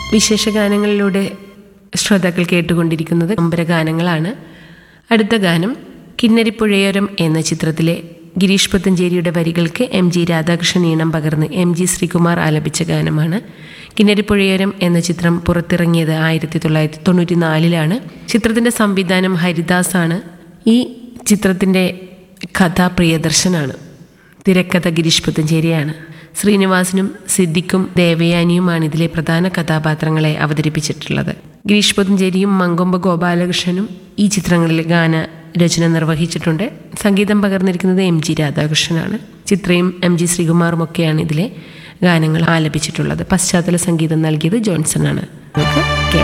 വിശേഷ ഗാനങ്ങളിലൂടെ ശ്രോതാക്കൾ കേട്ടുകൊണ്ടിരിക്കുന്നത് അമ്പരഗാനങ്ങളാണ്. അടുത്ത ഗാനം കിന്നരിപ്പുഴയോരം എന്ന ചിത്രത്തിലെ ഗിരീഷ് പുത്തഞ്ചേരിയുടെ വരികൾക്ക് MG രാധാകൃഷ്ണൻ ഈണം പകർന്ന് MG ശ്രീകുമാർ ആലപിച്ച ഗാനമാണ്. കിന്നരിപ്പുഴയോരം എന്ന ചിത്രം പുറത്തിറങ്ങിയത് 1994 ചിത്രത്തിൻ്റെ സംവിധാനം ഹരിദാസ് ആണ്. ഈ ചിത്രത്തിൻ്റെ കഥ പ്രിയദർശനാണ്. തിരക്കഥ ഗിരീഷ് പുത്തഞ്ചേരിയാണ്. ശ്രീനിവാസനും സിദ്ദിഖും ദേവയാനിയുമാണ് ഇതിലെ പ്രധാന കഥാപാത്രങ്ങളെ അവതരിപ്പിച്ചിട്ടുള്ളത്. ഗിരീഷ് പുത്തഞ്ചേരിയും മങ്കൊമ്പ് ഗോപാലകൃഷ്ണനും ഈ ചിത്രങ്ങളിലെ ഗാന രചന നിർവഹിച്ചിട്ടുണ്ട്. സംഗീതം പകർന്നിരിക്കുന്നത് MG രാധാകൃഷ്ണനാണ്. ചിത്രയും MG ശ്രീകുമാറും ഒക്കെയാണ് ഇതിലെ ഗാനങ്ങൾ ആലപിച്ചിട്ടുള്ളത്. പശ്ചാത്തല സംഗീതം നൽകിയത് ജോൺസൺ ആണ്.